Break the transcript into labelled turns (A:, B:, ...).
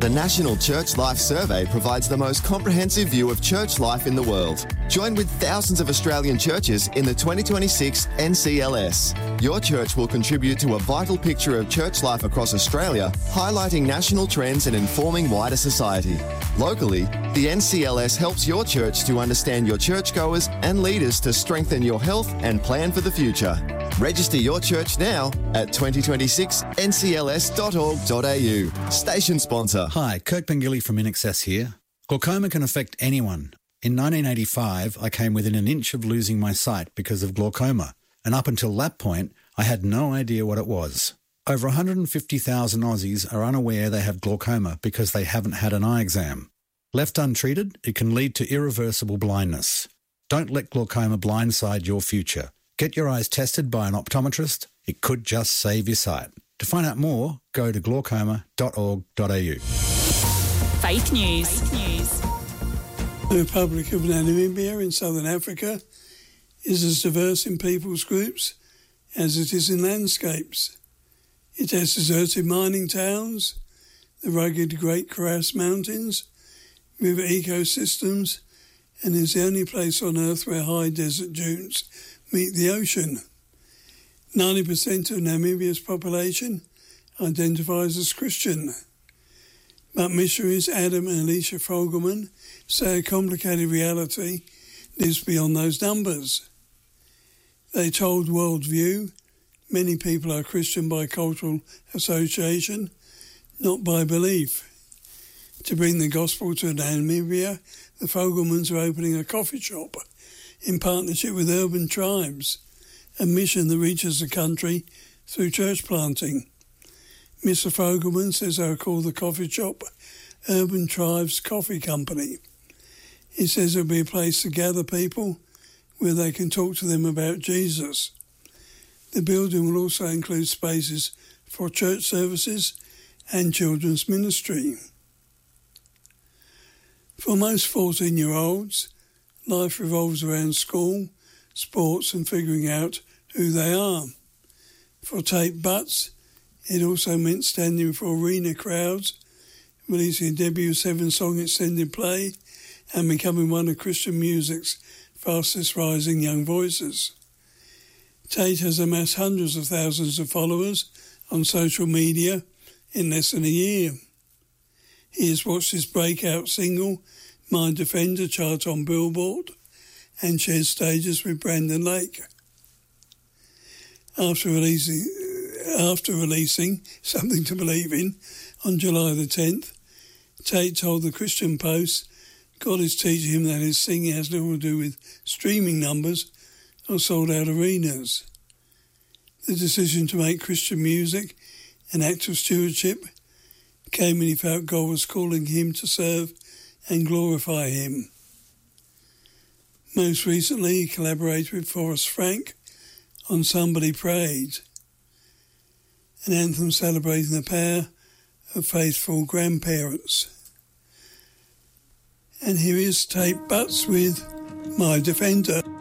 A: The National Church Life Survey provides the most comprehensive view of church life in the world. Join with thousands of Australian churches in the 2026 NCLS. Your church will contribute to a vital picture of church life across Australia, highlighting national trends and informing wider society. Locally, the NCLS helps your church to understand your churchgoers and leaders to strengthen your health and plan for the future. Register your church now at 2026ncls.org.au. Station sponsor.
B: Hi, Kirk Pengilly from INXS here. Glaucoma can affect anyone. In 1985, I came within an inch of losing my sight because of glaucoma, and up until that point, I had no idea what it was. Over 150,000 Aussies are unaware they have glaucoma because they haven't had an eye exam. Left untreated, it can lead to irreversible blindness. Don't let glaucoma blindside your future. Get your eyes tested by an optometrist. It could just save your sight. To find out more, go to glaucoma.org.au.
C: Faith News.
D: The Republic of Namibia in southern Africa is as diverse in people's groups as it is in landscapes. It has deserted mining towns, the rugged Great Karras Mountains, river ecosystems, and is the only place on Earth where high desert dunes meet the ocean. 90% of Namibia's population identifies as Christian. But missionaries Adam and Alicia Fogelman say a complicated reality lives beyond those numbers. They told Worldview many people are Christian by cultural association, not by belief. To bring the gospel to Namibia, the Fogelmans are opening a coffee shop in partnership with urban tribes, a mission that reaches the country through church planting. Mr. Fogelman says they will call the coffee shop Urban Tribes Coffee Company. He says it will be a place to gather people where they can talk to them about Jesus. The building will also include spaces for church services and children's ministry. For most 14-year-olds, life revolves around school, sports and figuring out who they are. For Tate Butts, it also meant standing before arena crowds, releasing a debut 7-song extended play and becoming one of Christian music's fastest rising young voices. Tate has amassed hundreds of thousands of followers on social media in less than a year. He has watched his breakout single, My Defender, chart on Billboard and shared stages with Brandon Lake. After releasing Something to Believe In on July the 10th, Tate told the Christian Post God is teaching him that his singing has little to do with streaming numbers or sold-out arenas. The decision to make Christian music an act of stewardship came when he felt God was calling him to serve and glorify him. Most recently, he collaborated with Forrest Frank on Somebody Prayed, an anthem celebrating the power of faithful grandparents. And here is Tate Butts with My Defender.